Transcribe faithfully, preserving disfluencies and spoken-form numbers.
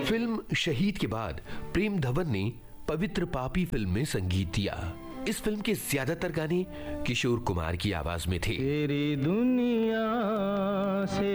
Film शहीद के बाद प्रेम धवन ने पवित्र पापी फिल्म में संगीत दिया। इस फिल्म के ज्यादातर गाने किशोर कुमार की आवाज में थे। तेरी दुनिया से